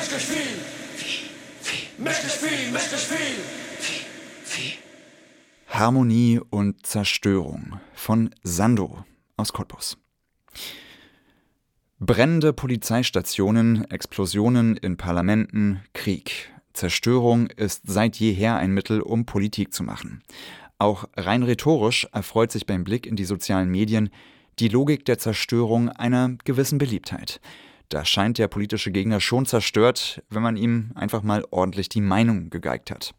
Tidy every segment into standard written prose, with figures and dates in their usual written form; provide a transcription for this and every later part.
Mächtig viel. Mächtig viel, mächtig viel. Harmonie und Zerstörung von Sando aus Cottbus. Brennende Polizeistationen, Explosionen in Parlamenten, Krieg. Zerstörung ist seit jeher ein Mittel, um Politik zu machen. Auch rein rhetorisch erfreut sich beim Blick in die sozialen Medien die Logik der Zerstörung einer gewissen Beliebtheit. Da scheint der politische Gegner schon zerstört, wenn man ihm einfach mal ordentlich die Meinung gegeigt hat.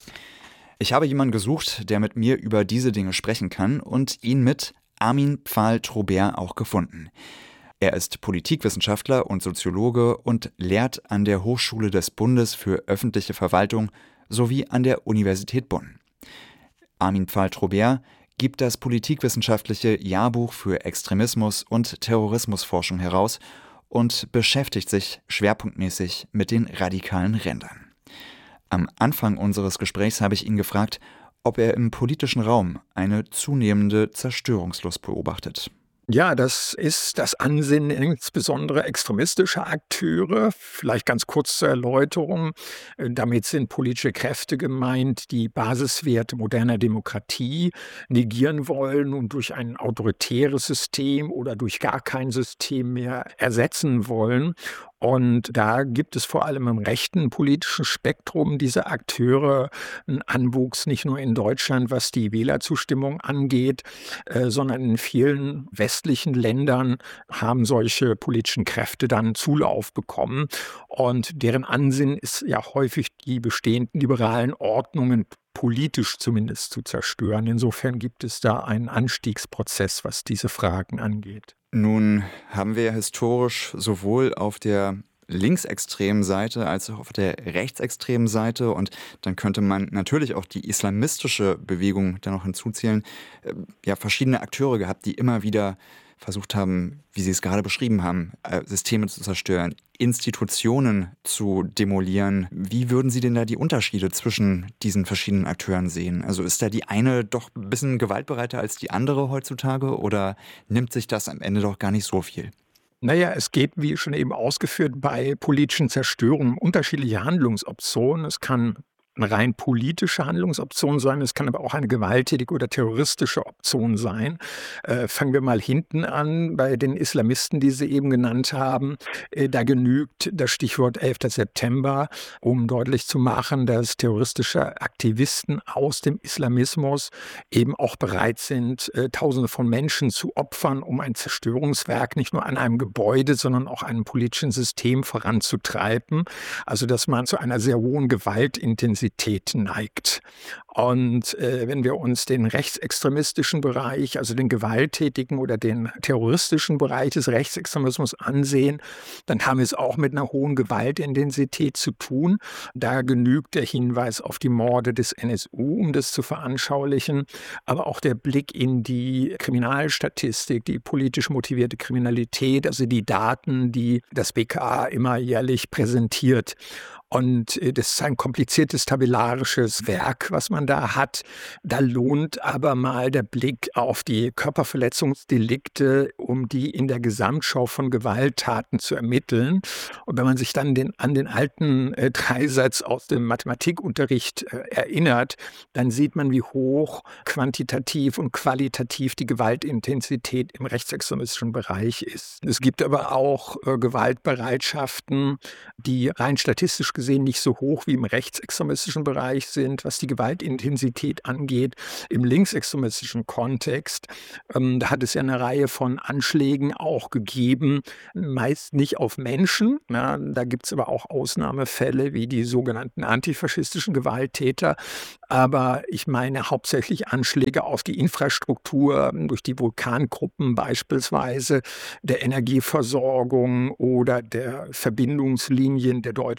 Ich habe jemanden gesucht, der mit mir über diese Dinge sprechen kann und ihn mit Armin Pfahl-Trobert auch gefunden. Er ist Politikwissenschaftler und Soziologe und lehrt an der Hochschule des Bundes für öffentliche Verwaltung sowie an der Universität Bonn. Armin Pfahl-Trobert gibt das politikwissenschaftliche Jahrbuch für Extremismus- und Terrorismusforschung heraus und beschäftigt sich schwerpunktmäßig mit den radikalen Rändern. Am Anfang unseres Gesprächs habe ich ihn gefragt, ob er im politischen Raum eine zunehmende Zerstörungslust beobachtet. Ja, das ist das Ansinnen insbesondere extremistischer Akteure. Vielleicht ganz kurz zur Erläuterung. Damit sind politische Kräfte gemeint, die Basiswerte moderner Demokratie negieren wollen und durch ein autoritäres System oder durch gar kein System mehr ersetzen wollen. Und da gibt es vor allem im rechten politischen Spektrum dieser Akteure einen Anwuchs, nicht nur in Deutschland, was die Wählerzustimmung angeht, sondern in vielen westlichen Ländern haben solche politischen Kräfte dann Zulauf bekommen. Und deren Ansinnen ist ja häufig, die bestehenden liberalen Ordnungen politisch zumindest zu zerstören. Insofern gibt es da einen Anstiegsprozess, was diese Fragen angeht. Nun haben wir ja historisch sowohl auf der linksextremen Seite als auch auf der rechtsextremen Seite, und dann könnte man natürlich auch die islamistische Bewegung da noch hinzuzählen, verschiedene Akteure gehabt, die immer wieder versucht haben, wie Sie es gerade beschrieben haben, Systeme zu zerstören, Institutionen zu demolieren. Wie würden Sie denn da die Unterschiede zwischen diesen verschiedenen Akteuren sehen? Also ist da die eine doch ein bisschen gewaltbereiter als die andere heutzutage, oder nimmt sich das am Ende doch gar nicht so viel? Naja, es geht, wie schon eben ausgeführt, bei politischen Zerstörungen um unterschiedliche Handlungsoptionen. Es kann eine rein politische Handlungsoption sein, es kann aber auch eine gewalttätige oder terroristische Option sein. Fangen wir mal hinten an bei den Islamisten, die Sie eben genannt haben. Da genügt das Stichwort 11. September, um deutlich zu machen, dass terroristische Aktivisten aus dem Islamismus eben auch bereit sind, Tausende von Menschen zu opfern, um ein Zerstörungswerk nicht nur an einem Gebäude, sondern auch einem politischen System voranzutreiben. Also dass man zu einer sehr hohen Gewaltintensität neigt. Und wenn wir uns den rechtsextremistischen Bereich, also den gewalttätigen oder den terroristischen Bereich des Rechtsextremismus ansehen, dann haben wir es auch mit einer hohen Gewaltintensität zu tun. Da genügt der Hinweis auf die Morde des NSU, um das zu veranschaulichen, aber auch der Blick in die Kriminalstatistik, die politisch motivierte Kriminalität, also die Daten, die das BKA immer jährlich präsentiert. Und das ist ein kompliziertes tabellarisches Werk, was man da hat. Da lohnt aber mal der Blick auf die Körperverletzungsdelikte, um die in der Gesamtschau von Gewalttaten zu ermitteln. Und wenn man sich dann an den alten Dreisatz aus dem Mathematikunterricht erinnert, dann sieht man, wie hoch quantitativ und qualitativ die Gewaltintensität im rechtsextremistischen Bereich ist. Es gibt aber auch Gewaltbereitschaften, die rein statistisch gesehen nicht so hoch wie im rechtsextremistischen Bereich sind, was die Gewaltintensität angeht. Im linksextremistischen Kontext, da hat es ja eine Reihe von Anschlägen auch gegeben, meist nicht auf Menschen. Ja, da gibt es aber auch Ausnahmefälle wie die sogenannten antifaschistischen Gewalttäter. Aber ich meine hauptsächlich Anschläge auf die Infrastruktur durch die Vulkangruppen beispielsweise, der Energieversorgung oder der Verbindungslinien der Deutschen Bahn.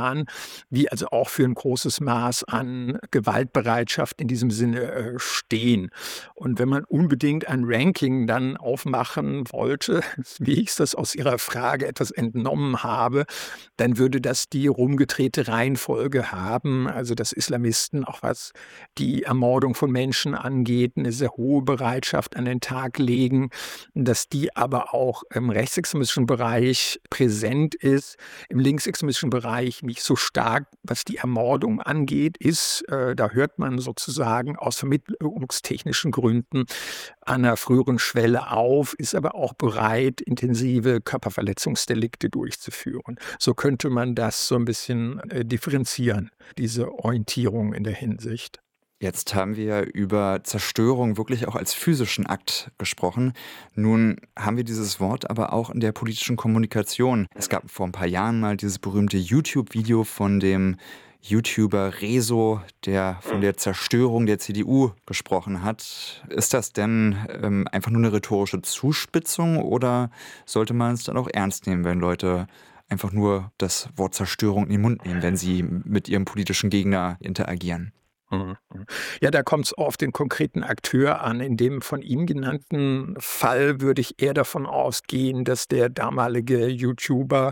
Jahren, wie also auch für ein großes Maß an Gewaltbereitschaft in diesem Sinne stehen. Und wenn man unbedingt ein Ranking dann aufmachen wollte, wie ich das aus Ihrer Frage etwas entnommen habe, dann würde das die rumgedrehte Reihenfolge haben, also dass Islamisten, auch was die Ermordung von Menschen angeht, eine sehr hohe Bereitschaft an den Tag legen, dass die aber auch im rechtsextremistischen Bereich präsent ist, im linksextremistischen Bereich nicht so stark, was die Ermordung angeht, ist, da hört man sozusagen aus vermittlungstechnischen Gründen an einer früheren Schwelle auf, ist aber auch bereit, intensive Körperverletzungsdelikte durchzuführen. So könnte man das so ein bisschen differenzieren, diese Orientierung in der Hinsicht. Jetzt haben wir über Zerstörung wirklich auch als physischen Akt gesprochen. Nun haben wir dieses Wort aber auch in der politischen Kommunikation. Es gab vor ein paar Jahren mal dieses berühmte YouTube-Video von dem YouTuber Rezo, der von der Zerstörung der CDU gesprochen hat. Ist das denn einfach nur eine rhetorische Zuspitzung oder sollte man es dann auch ernst nehmen, wenn Leute einfach nur das Wort Zerstörung in den Mund nehmen, wenn sie mit ihrem politischen Gegner interagieren? Mhm. Ja, da kommt es auf den konkreten Akteur an. In dem von ihm genannten Fall würde ich eher davon ausgehen, dass der damalige YouTuber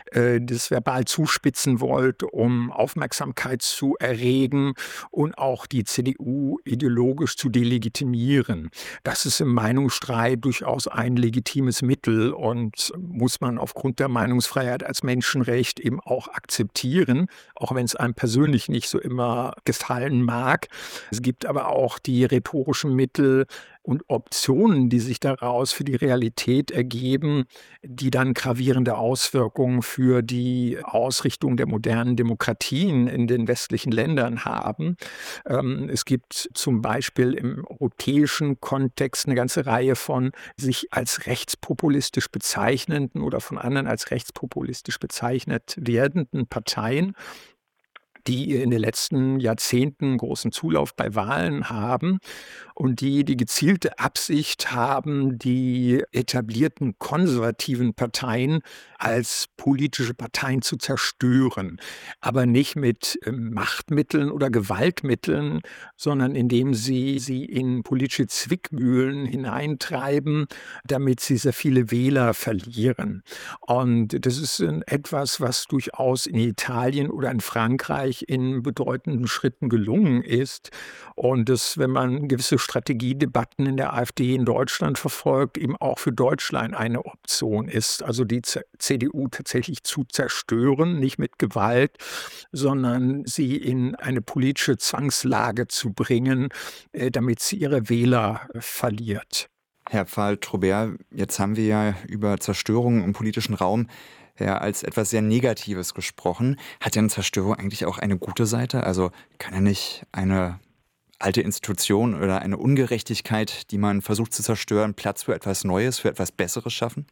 das verbal zuspitzen wollte, um Aufmerksamkeit zu erregen und auch die CDU ideologisch zu delegitimieren. Das ist im Meinungsstreit durchaus ein legitimes Mittel und muss man aufgrund der Meinungsfreiheit als Menschenrecht eben auch akzeptieren, auch wenn es einem persönlich nicht so immer gefallen mag. Es gibt aber auch die rhetorischen Mittel und Optionen, die sich daraus für die Realität ergeben, die dann gravierende Auswirkungen für die Ausrichtung der modernen Demokratien in den westlichen Ländern haben. Es gibt zum Beispiel im europäischen Kontext eine ganze Reihe von sich als rechtspopulistisch bezeichnenden oder von anderen als rechtspopulistisch bezeichnet werdenden Parteien, die in den letzten Jahrzehnten großen Zulauf bei Wahlen haben und die die gezielte Absicht haben, die etablierten konservativen Parteien als politische Parteien zu zerstören. Aber nicht mit Machtmitteln oder Gewaltmitteln, sondern indem sie in politische Zwickmühlen hineintreiben, damit sie sehr viele Wähler verlieren. Und das ist etwas, was durchaus in Italien oder in Frankreich in bedeutenden Schritten gelungen ist. Und das, wenn man gewisse Strategiedebatten in der AfD in Deutschland verfolgt, eben auch für Deutschland eine Option ist. Also die CDU tatsächlich zu zerstören, nicht mit Gewalt, sondern sie in eine politische Zwangslage zu bringen, damit sie ihre Wähler verliert. Herr Pfahl-Trobert, jetzt haben wir ja über Zerstörung im politischen Raum als etwas sehr Negatives gesprochen. Hat denn Zerstörung eigentlich auch eine gute Seite? Also kann ja nicht eine alte Institution oder eine Ungerechtigkeit, die man versucht zu zerstören, Platz für etwas Neues, für etwas Besseres schaffen?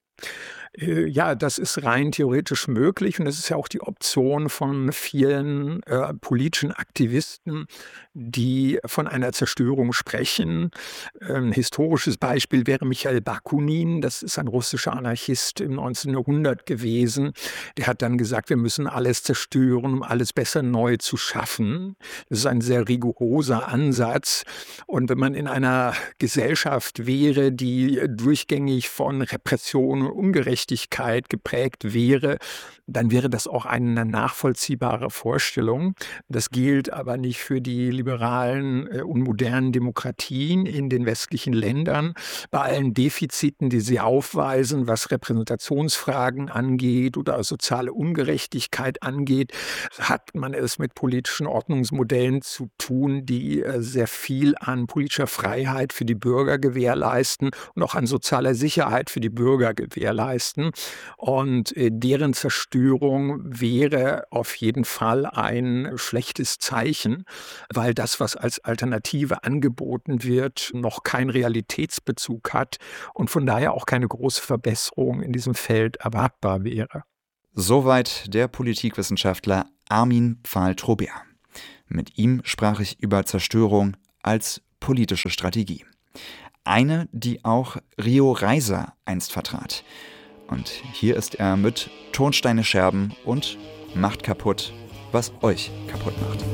Ja, das ist rein theoretisch möglich und das ist ja auch die Option von vielen politischen Aktivisten, die von einer Zerstörung sprechen. Ein historisches Beispiel wäre Michail Bakunin, das ist ein russischer Anarchist im 19. Jahrhundert gewesen. Der hat dann gesagt, wir müssen alles zerstören, um alles besser neu zu schaffen. Das ist ein sehr rigoroser Ansatz. Und wenn man in einer Gesellschaft wäre, die durchgängig von Repression und Ungerechtigkeit geprägt wäre, dann wäre das auch eine nachvollziehbare Vorstellung. Das gilt aber nicht für die liberalen und modernen Demokratien in den westlichen Ländern. Bei allen Defiziten, die sie aufweisen, was Repräsentationsfragen angeht oder soziale Ungerechtigkeit angeht, hat man es mit politischen Ordnungsmodellen zu tun, die sehr viel an politischer Freiheit für die Bürger gewährleisten und auch an sozialer Sicherheit für die Bürger gewährleisten. Und deren Zerstörung wäre auf jeden Fall ein schlechtes Zeichen, weil das, was als Alternative angeboten wird, noch keinen Realitätsbezug hat und von daher auch keine große Verbesserung in diesem Feld erwartbar wäre. Soweit der Politikwissenschaftler Armin Pfahl-Trobert. Mit ihm sprach ich über Zerstörung als politische Strategie. Eine, die auch Rio Reiser einst vertrat. Und hier ist er mit Tonsteine Scherben und macht kaputt, was euch kaputt macht.